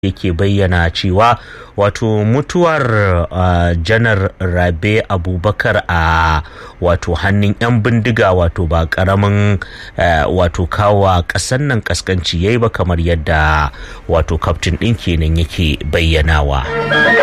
yake bayyana cewa wato mutuwar janar Rabe Abubakar a wato hannun 'yan bindiga wato ba karamin wato kawa ƙasar nan kaskanci yayi ba, kamar yadda wato kaftin ɗin kenan yake bayyanawa.